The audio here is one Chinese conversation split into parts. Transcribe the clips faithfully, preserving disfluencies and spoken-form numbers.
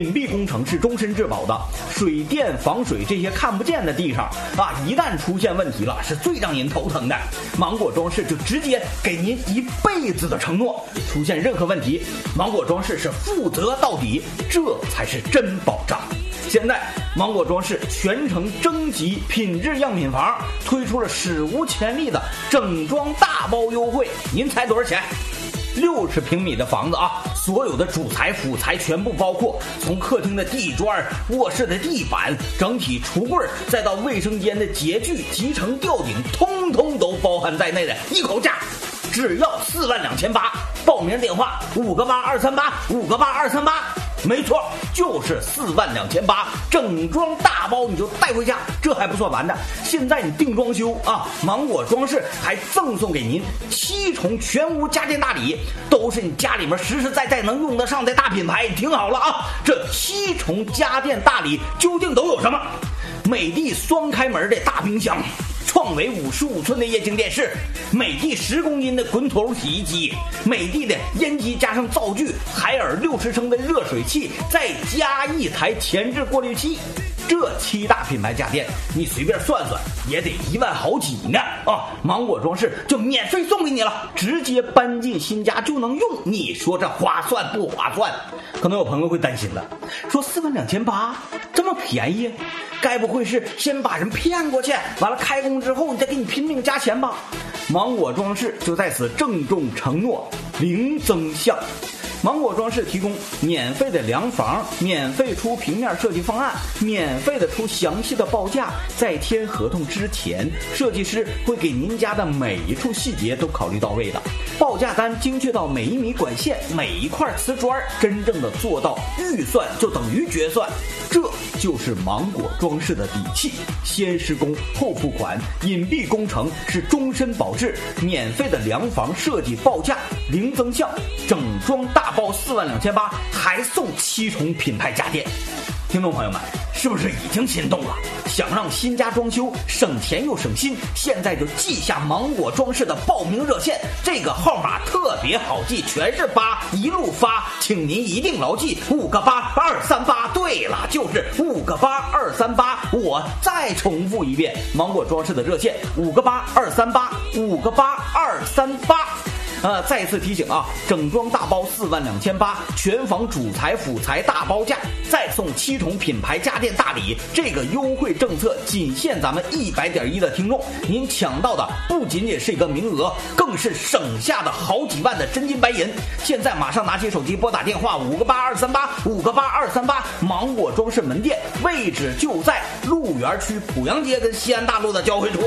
隐蔽工程是终身质保的，水电防水这些看不见的地方啊，一旦出现问题了，是最让人头疼的。芒果装饰就直接给您一辈子的承诺，出现任何问题，芒果装饰是负责到底，这才是真保障。现在芒果装饰全程征集品质样品房，推出了史无前例的整装大包优惠，您猜多少钱？六十平米的房子啊，所有的主材辅材全部包括，从客厅的地砖、卧室的地板、整体橱柜，再到卫生间的洁具、集成吊顶，通通都包含在内的一口价，只要四万两千八。报名电话五个八二三八五个八二三八。没错，就是四万两千八，整装大包你就带回家，这还不算完的。现在你定装修啊，芒果装饰还赠送给您七重全屋家电大礼，都是你家里面实实在在能用得上的大品牌。你听好了啊，这七重家电大礼究竟都有什么？美的双开门的大冰箱，创维五十五寸的液晶电视，美的十公斤的滚筒洗衣机，美的的烟机加上灶具，海尔六十升的热水器，再加一台前置过滤器。这七大品牌家电，你随便算算也得一万好几呢啊！芒果装饰就免费送给你了，直接搬进新家就能用，你说这划算不划算？可能有朋友会担心了，说四万两千八这么便宜，该不会是先把人骗过去，完了开工之后你再给你拼命加钱吧？芒果装饰就在此郑重承诺，零增项。芒果装饰提供免费的量房，免费出平面设计方案，免费的出详细的报价。在签合同之前，设计师会给您家的每一处细节都考虑到位的，报价单精确到每一米管线、每一块瓷砖，真正的做到预算就等于决算。这就是芒果装饰的底气，先施工后付款，隐蔽工程是终身保质，免费的量房设计报价零增项，整装大包四万两千八，还送七重品牌家电。听众朋友们，是不是已经心动了？想让新家装修省钱又省心，现在就记下芒果装饰的报名热线，这个号码特别好记，全是八，一路发，请您一定牢记五个八二三八。对了，就是五个八二三八。我再重复一遍，芒果装饰的热线五个八二三八，五个八二三八。呃，再次提醒啊，整装大包四万两千八，全房主材辅材大包价，再送七重品牌家电大礼。这个优惠政策仅限咱们一百点一的听众，您抢到的不仅仅是一个名额，更是省下的好几万的真金白银。现在马上拿起手机拨打电话五个八二三八五个八二三八，芒果装饰门店位置就在鹿园区濮阳街跟西安大路的交汇处。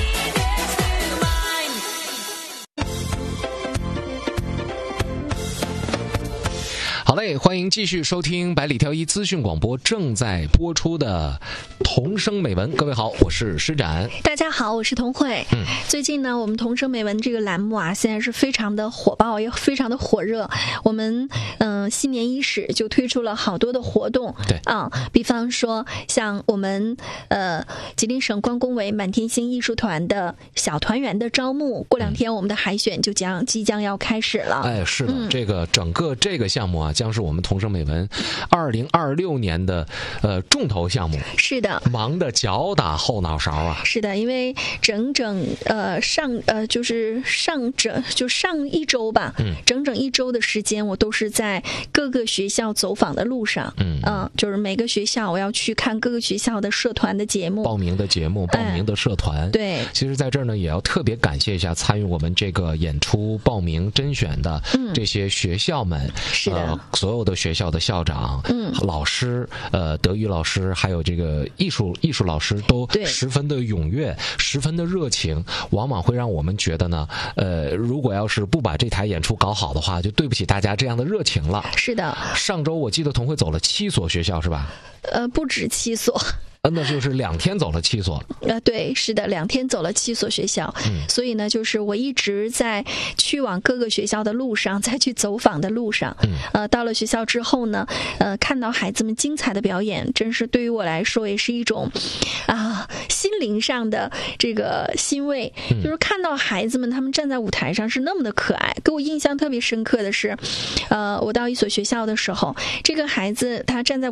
好嘞，欢迎继续收听百里挑一资讯广播正在播出的同声美文。各位好，我是施展。 大家好，我是童慧。嗯，最近呢，我们同声美文这个栏目啊，现在是非常的火爆，也非常的火热。我们嗯、呃，新年伊始就推出了好多的活动。 对啊，比方说像我们呃吉林省关工委满天星艺术团的小团员的招募，过两天我们的海选就将即将要开始了。 哎，是的， 嗯、 这个整个这个项目啊，将是我们同声美文二零二六年的呃重头项目。 是的， 忙得脚打后脑勺啊。 是的，因为整整呃上呃就是上整就上一周吧，嗯，整整一周的时间，我都是在各个学校走访的路上，嗯、呃，就是每个学校我要去看各个学校的社团的节目， 报名的节目，报名的社团。 哎、对， 其实在这儿呢，也要特别感谢一下参与我们这个演出报名甄选的这些学校们。嗯、 是的。 呃所有的学校的校长、嗯、老师、呃，德语老师，还有这个艺术艺术老师，都十分的踊跃，十分的热情，往往会让我们觉得呢，呃，如果要是不把这台演出搞好的话，就对不起大家这样的热情了。 是的， 上周我记得童慧走了七所学校，是吧？ 呃，不止七所。 呃，那就是两天走了七所。 呃，对，是的，两天走了七所学校。嗯，所以呢，就是我一直在去往各个学校的路上，再去走访的路上。嗯，呃，到了学校之后呢，呃，看到孩子们精彩的表演，真是对于我来说也是一种啊心灵上的这个欣慰。嗯，就是看到孩子们他们站在舞台上是那么的可爱。给我印象特别深刻的是，呃，我到一所学校的时候，这个孩子他站在